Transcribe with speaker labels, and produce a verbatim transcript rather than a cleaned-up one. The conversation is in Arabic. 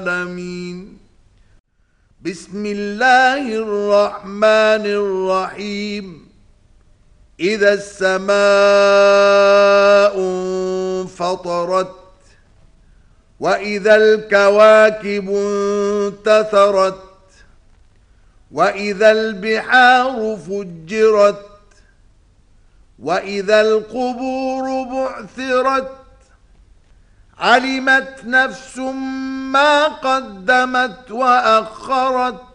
Speaker 1: العالمين. بسم الله الرحمن الرحيم. إذا السماء انفطرت وإذا الكواكب انتثرت وإذا البحار فجرت وإذا القبور بعثرت علمت نفس ما قدمت وأخرت